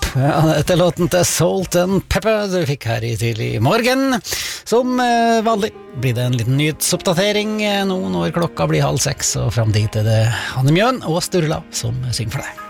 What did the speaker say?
Ja, etter låten til Salt and Pepper du fikk her i tidlig morgen. Som vanlig blir det en liten nyhetsoppdatering nå når klokka blir 5:30, og frem dit er det Hanne Mjøen og Sturla som synger for deg.